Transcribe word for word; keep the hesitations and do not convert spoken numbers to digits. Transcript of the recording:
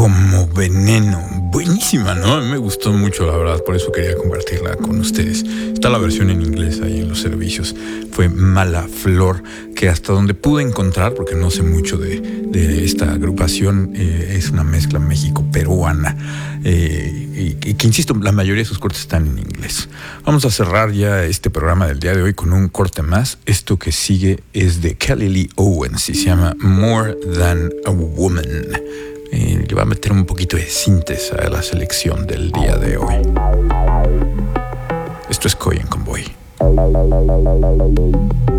como veneno. Buenísima, ¿no? A mí me gustó mucho, la verdad, por eso quería compartirla con ustedes. Está la versión en inglés ahí en los servicios. Fue Mala Flor, que hasta donde pude encontrar, porque no sé mucho de, de esta agrupación, eh, es una mezcla México-peruana. Eh, y, y que, insisto, la mayoría de sus cortes están en inglés. Vamos a cerrar ya este programa del día de hoy con un corte más. Esto que sigue es de Kelly Lee Owens y se llama More Than a Woman. Eh, le va a meter un poquito de síntesis a la selección del día de hoy. Esto es Coy en Convoy.